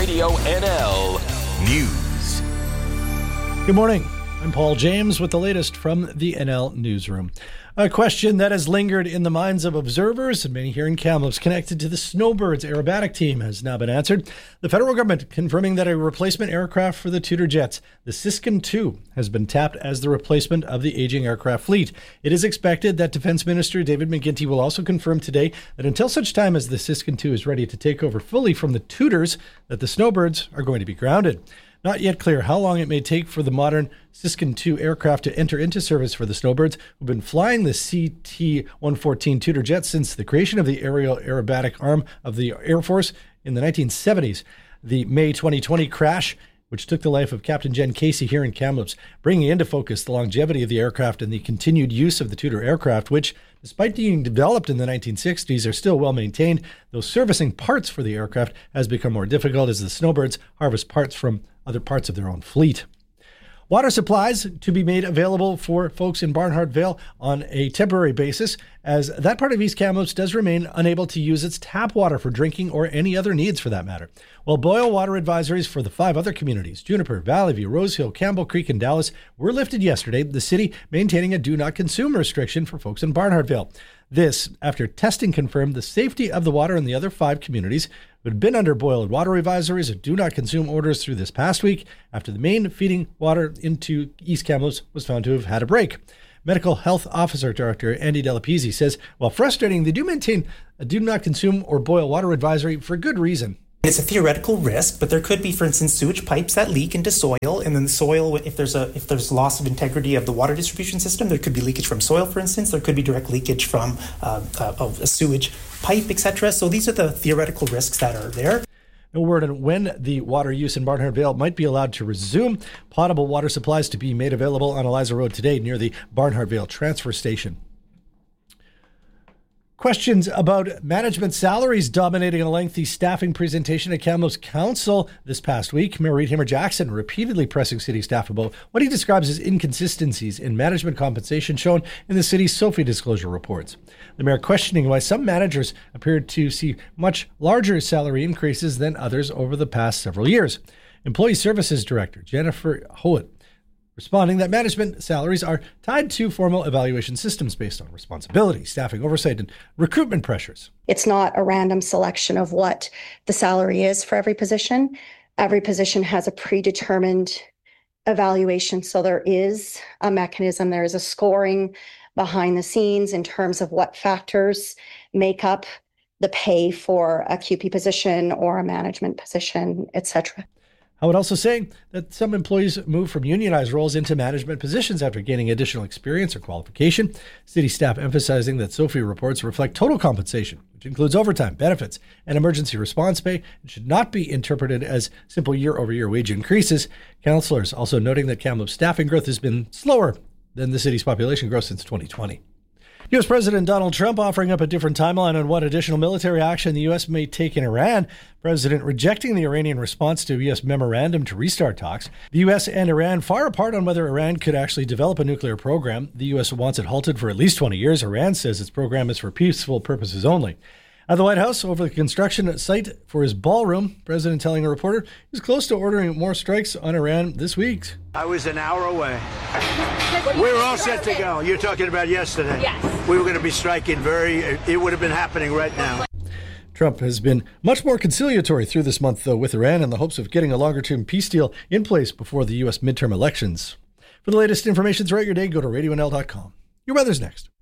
Radio NL News. Good morning. I'm Paul James with the latest from the NL Newsroom. A question that has lingered in the minds of observers and many here in Kamloops connected to the Snowbirds aerobatic team has now been answered. The federal government confirming that a replacement aircraft for the Tutor jets, the Siskin II, has been tapped as the replacement of the aging aircraft fleet. It is expected that Defense Minister David McGuinty will also confirm today that until such time as the Siskin II is ready to take over fully from the Tutors, that the Snowbirds are going to be grounded. Not yet clear how long it may take for the modern Siskin II aircraft to enter into service for the Snowbirds, who've been flying the CT-114 Tutor jet since the creation of the aerial aerobatic arm of the Air Force in the 1970s. The May 2020 crash, which took the life of Captain Jen Casey here in Kamloops, bringing into focus the longevity of the aircraft and the continued use of the Tutor aircraft, which, despite being developed in the 1960s, are still well maintained, though servicing parts for the aircraft has become more difficult as the Snowbirds harvest parts from other parts of their own fleet. Water supplies to be made available for folks in Barnhart Vale on a temporary basis, as that part of East Kamloops does remain unable to use its tap water for drinking or any other needs for that matter. While boil water advisories for the 5 other communities, Juniper, Valley View, Rosehill, Campbell Creek, and Dallas, were lifted yesterday, the city maintaining a do not consume restriction for folks in Barnhart Vale. This after testing confirmed the safety of the water in the other 5 communities who had been under boil water advisories and do not consume orders through this past week after the main feeding water into East Kamloops was found to have had a break. Medical Health Officer Director Andy Delapizzi says, while frustrating, they do maintain a do not consume or boil water advisory for good reason. It's a theoretical risk, but there could be, for instance, sewage pipes that leak into soil, and then the soil, if there's loss of integrity of the water distribution system, there could be leakage from soil, for instance. There could be direct leakage from a sewage pipe, etc. So these are the theoretical risks that are there. No word on when the water use in Barnhart Vale might be allowed to resume. Potable water supplies to be made available on Eliza Road today near the Barnhart Vale transfer station. Questions about management salaries dominating a lengthy staffing presentation at Kamloops Council this past week. Mayor Reed Hammer-Jackson repeatedly pressing city staff about what he describes as inconsistencies in management compensation shown in the city's SOFI disclosure reports. The mayor questioning why some managers appeared to see much larger salary increases than others over the past several years. Employee Services Director Jennifer Howitt responding that management salaries are tied to formal evaluation systems based on responsibility, staffing oversight, and recruitment pressures. It's not a random selection of what the salary is for every position. Every position has a predetermined evaluation. So there is a mechanism, there is a scoring behind the scenes in terms of what factors make up the pay for a QP position or a management position, etc. I would also say that some employees move from unionized roles into management positions after gaining additional experience or qualification. City staff emphasizing that SOFI reports reflect total compensation, which includes overtime, benefits, and emergency response pay, and should not be interpreted as simple year-over-year wage increases. Councillors also noting that Kamloops staffing growth has been slower than the city's population growth since 2020. U.S. President Donald Trump offering up a different timeline on what additional military action the U.S. may take in Iran. President rejecting the Iranian response to a U.S. memorandum to restart talks. The U.S. and Iran far apart on whether Iran could actually develop a nuclear program. The U.S. wants it halted for at least 20 years. Iran says its program is for peaceful purposes only. At the White House, over the construction site for his ballroom, President telling a reporter he's close to ordering more strikes on Iran this week. I was an hour away. We were all set to go. You're talking about yesterday. Yes. We were going to be striking it would have been happening right now. Trump has been much more conciliatory through this month, though, with Iran in the hopes of getting a longer-term peace deal in place before the U.S. midterm elections. For the latest information throughout your day, go to radionl.com. Your weather's next.